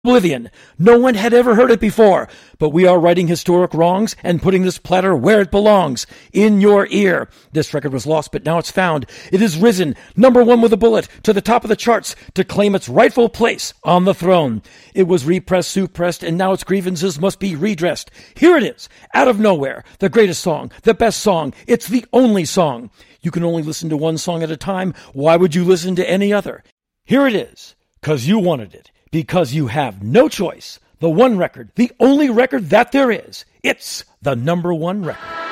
Oblivion. No one had ever heard it before, but we are righting historic wrongs and putting this platter where it belongs, in your ear. This record was lost, but now it's found. It is risen, number one with a bullet, to the top of the charts to claim its rightful place on the throne. It was repressed, suppressed, and now its grievances must be redressed. Here it is, out of nowhere, the greatest song, the best song, it's the only song. You can only listen to one song at a time. Why would you listen to any other? Here it is, 'cause you wanted it. Because you have no choice. The one record, the only record that there is. It's the number one record.